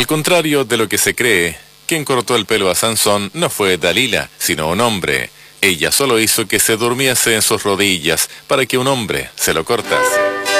Al contrario de lo que se cree, quien cortó el pelo a Sansón no fue Dalila, sino un hombre. Ella solo hizo que se durmiese en sus rodillas para que un hombre se lo cortase.